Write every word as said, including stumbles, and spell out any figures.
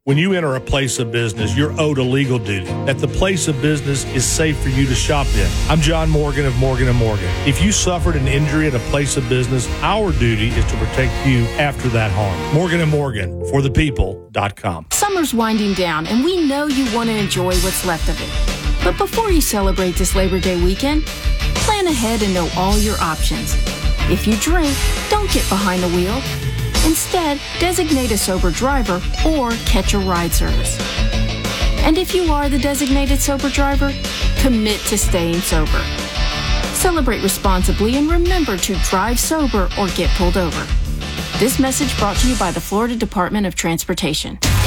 When you enter a place of business, you're owed a legal duty that the place of business is safe for you to shop in. I'm John Morgan of Morgan and Morgan. If you suffered an injury at a place of business, our duty is to protect you after that harm. Morgan and Morgan, for the people dot com. Summer's winding down, and we know you want to enjoy what's left of it. But before you celebrate this Labor Day weekend, plan ahead and know all your options. If you drink, don't get behind the wheel. Instead, designate a sober driver or catch a ride service. And if you are the designated sober driver, commit to staying sober. Celebrate responsibly and remember to drive sober or get pulled over. This message brought to you by the Florida Department of Transportation.